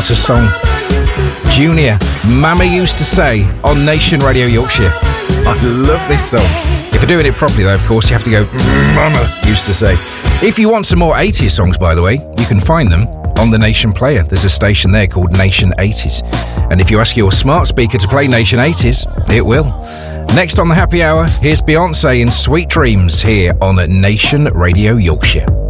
What a song. Junior, Mama Used to Say, on Nation Radio Yorkshire. I love this song. If you're doing it properly, though, of course, you have to go, Mama Used to Say. If you want some more 80s songs, by the way, you can find them on the Nation Player. There's a station there called Nation 80s. And if you ask your smart speaker to play Nation 80s, it will. Next on the Happy Hour, here's Beyonce in Sweet Dreams here on Nation Radio Yorkshire.